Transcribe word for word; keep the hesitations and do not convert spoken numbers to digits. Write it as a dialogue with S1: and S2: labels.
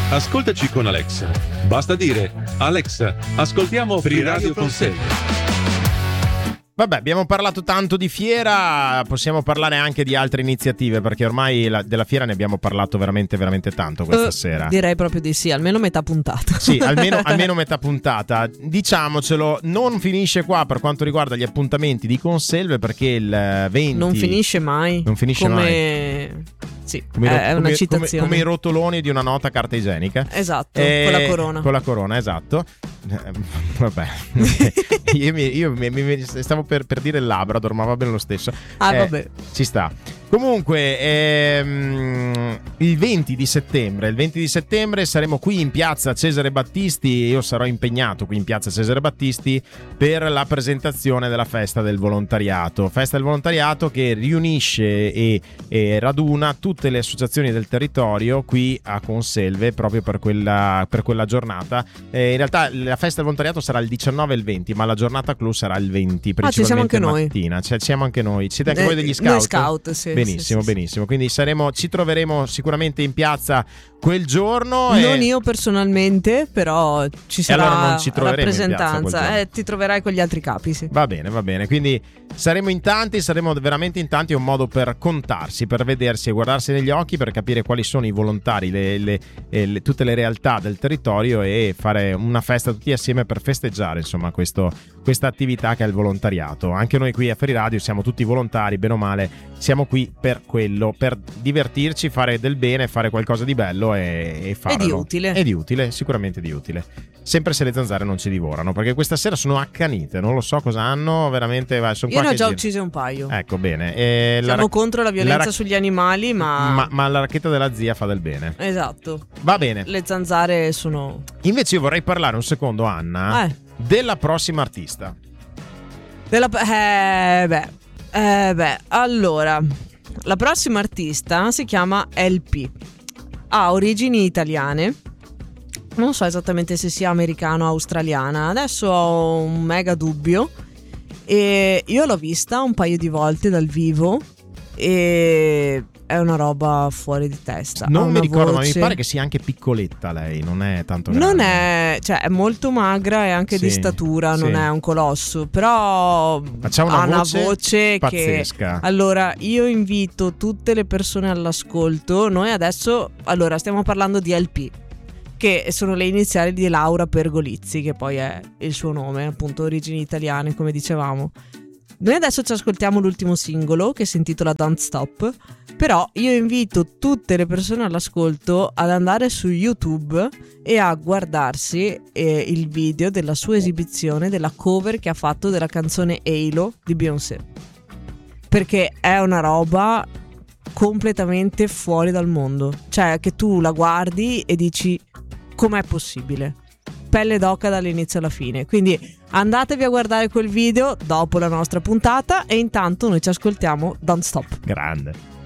S1: Ascoltaci con Alexa. Basta dire: Alexa, ascoltiamo Free Radio Conselve.
S2: Vabbè, abbiamo parlato tanto di fiera, possiamo parlare anche di altre iniziative, perché ormai la, della fiera ne abbiamo parlato veramente veramente tanto questa uh, sera.
S3: Direi proprio di sì, almeno metà puntata.
S2: Sì, almeno, almeno metà puntata. Diciamocelo, non finisce qua per quanto riguarda gli appuntamenti di Conselve, perché il venti
S3: non finisce mai.
S2: Non finisce
S3: come...
S2: mai.
S3: Sì,
S2: come,
S3: è
S2: come,
S3: una citazione.
S2: Come, come i rotoloni di una nota carta igienica.
S3: Esatto,
S2: e...
S3: con la corona.
S2: Con la corona, esatto. Eh, vabbè, io, mi, io mi, mi, stavo per, per dire il Labrador, ma va bene lo stesso.
S3: Ah,
S2: eh,
S3: vabbè.
S2: Ci sta. Comunque, ehm, il venti di settembre, il venti di settembre saremo qui in piazza Cesare Battisti. Io sarò impegnato qui in piazza Cesare Battisti per la presentazione della festa del volontariato. Festa del volontariato che riunisce e, e raduna tutte le associazioni del territorio qui a Conselve proprio per quella, per quella giornata. Eh, in realtà la festa del volontariato sarà il diciannove e il venti, ma la giornata clou sarà il venti, principalmente
S3: ah, ci siamo anche
S2: mattina.
S3: Noi.
S2: Cioè, siamo anche noi. Siete anche
S3: eh,
S2: voi degli scout?
S3: Noi scout, sì.
S2: Benissimo,
S3: sì, sì,
S2: benissimo. Quindi saremo, ci troveremo sicuramente in piazza quel giorno.
S3: Non
S2: e...
S3: io personalmente, però ci sarà
S2: allora non ci
S3: rappresentanza. Eh, ti troverai con gli altri capi, sì.
S2: Va bene, va bene. Quindi saremo in tanti, saremo veramente in tanti. È un modo per contarsi, per vedersi e guardarsi negli occhi, per capire quali sono i volontari, le, le, le, tutte le realtà del territorio e fare una festa tutti assieme per festeggiare, insomma, questo, questa attività che è il volontariato. Anche noi qui a Free Radio siamo tutti volontari, bene o male, siamo qui per quello, per divertirci, fare del bene, fare qualcosa di bello e, e farlo.
S3: E di utile.
S2: E di utile, sicuramente di utile. Sempre se le zanzare non ci divorano, perché questa sera sono accanite, non lo so cosa hanno, veramente. Vai, sono
S3: Io ne ho già
S2: gira.
S3: uccise un paio.
S2: Ecco, bene. E
S3: Siamo
S2: la,
S3: contro la violenza
S2: la rac-
S3: sugli animali, ma...
S2: ma... Ma la racchetta della zia fa del bene.
S3: Esatto.
S2: Va bene.
S3: Le zanzare sono...
S2: Invece io vorrei parlare un secondo, Anna,
S3: eh.
S2: della prossima artista.
S3: Della... Eh, beh... Eh, beh, allora... La prossima artista si chiama L P. Ha origini italiane. Non so esattamente se sia americano o australiana. Adesso ho un mega dubbio. E io l'ho vista un paio di volte dal vivo. E è una roba fuori di testa.
S2: Non mi ricordo,
S3: voce...
S2: ma mi pare che sia anche piccoletta lei. Non è tanto grande.
S3: Non è, cioè è molto magra e anche
S2: sì,
S3: di statura,
S2: sì.
S3: non è un colosso. Però
S2: c'ha una
S3: ha
S2: voce
S3: una voce
S2: pazzesca.
S3: Che... Allora io invito tutte le persone all'ascolto. Noi adesso, allora stiamo parlando di L P, che sono le iniziali di Laura Pergolizzi, che poi è il suo nome, appunto origini italiane come dicevamo. Noi adesso ci ascoltiamo l'ultimo singolo che si intitola Don't Stop. Però io invito tutte le persone all'ascolto ad andare su YouTube e a guardarsi eh, il video della sua esibizione, della cover che ha fatto della canzone Halo di Beyoncé, perché è una roba completamente fuori dal mondo. Cioè che tu la guardi e dici com'è possibile, pelle d'oca dall'inizio alla fine. Quindi andatevi a guardare quel video dopo la nostra puntata e intanto noi ci ascoltiamo Don't Stop.
S2: Grande.